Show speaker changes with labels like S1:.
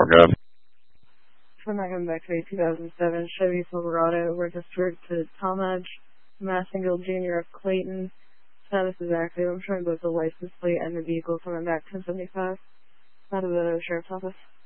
S1: we're good.
S2: I'm not coming back to a 2007 Chevy Silverado registered to Talmadge Massengill Jr. of Clayton. Status is active. I'm showing both the license plate and the vehicle coming back 1075 out of the Sheriff's Office.